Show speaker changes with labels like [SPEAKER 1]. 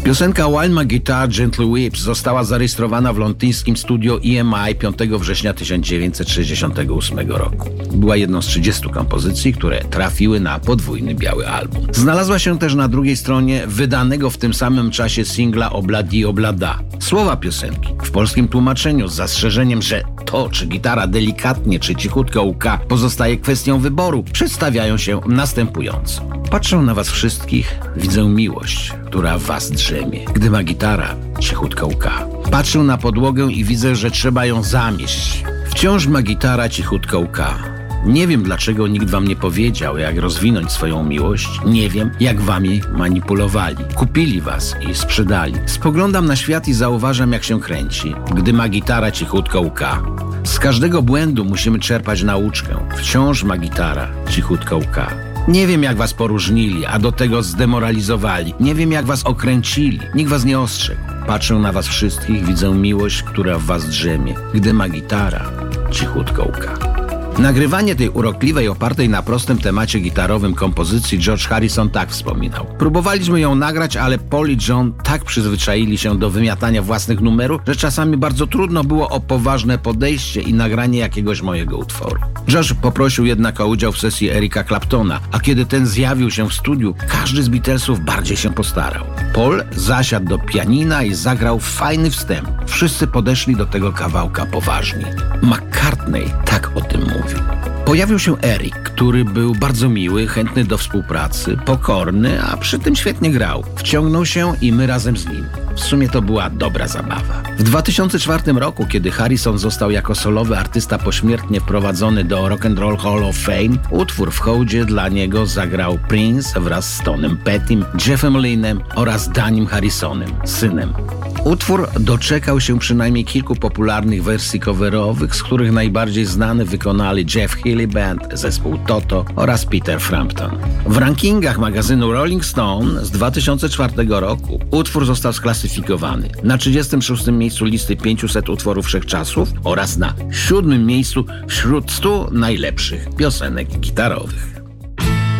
[SPEAKER 1] Piosenka While My Guitar Gently Weeps została zarejestrowana w londyńskim studio EMI 5 września 1968 roku. Była jedną z 30 kompozycji, które trafiły na podwójny biały album. Znalazła się też na drugiej stronie wydanego w tym samym czasie singla Obladi Oblada. Słowa piosenki w polskim tłumaczeniu z zastrzeżeniem, że to, czy gitara delikatnie, czy cichutko łka, pozostaje kwestią wyboru, przedstawiają się następująco. Patrzę na was wszystkich, widzę miłość, która w was drzemie, gdy ma gitara cichutko łka. Patrzę na podłogę i widzę, że trzeba ją zamieść. Wciąż ma gitara cichutko łka. Nie wiem, dlaczego nikt wam nie powiedział, jak rozwinąć swoją miłość. Nie wiem, jak wami manipulowali. Kupili was i sprzedali. Spoglądam na świat i zauważam, jak się kręci, gdy ma gitara cichutko łka. Z każdego błędu musimy czerpać nauczkę. Wciąż ma gitara cichutko łka. Nie wiem, jak was poróżnili, a do tego zdemoralizowali. Nie wiem, jak was okręcili. Nikt was nie ostrzegł. Patrzę na was wszystkich, widzę miłość, która w was drzemie, gdy ma gitara cichutko łka. Nagrywanie tej urokliwej, opartej na prostym temacie gitarowym kompozycji George Harrison tak wspominał. Próbowaliśmy ją nagrać, ale Paul i John tak przyzwyczaili się do wymiatania własnych numerów, że czasami bardzo trudno było o poważne podejście i nagranie jakiegoś mojego utworu. George poprosił jednak o udział w sesji Erika Claptona, a kiedy ten zjawił się w studiu, każdy z Beatlesów bardziej się postarał. Paul zasiadł do pianina i zagrał fajny wstęp. Wszyscy podeszli do tego kawałka poważnie. McCartney tak o tym mówił. Pojawił się Eric, który był bardzo miły, chętny do współpracy, pokorny, a przy tym świetnie grał. Wciągnął się i my razem z nim. W sumie to była dobra zabawa. W 2004 roku, kiedy Harrison został jako solowy artysta pośmiertnie wprowadzony do Rock and Roll Hall of Fame, utwór w hołdzie dla niego zagrał Prince wraz z Tonem Pettym, Jeffem Lynnem oraz Danim Harrisonem, synem. Utwór doczekał się przynajmniej kilku popularnych wersji coverowych, z których najbardziej znane wykonali Jeff Healey Band, zespół Toto oraz Peter Frampton. W rankingach magazynu Rolling Stone z 2004 roku utwór został sklasyfikowany na 36. miejscu listy 500 utworów wszechczasów oraz na 7. miejscu wśród 100 najlepszych piosenek gitarowych.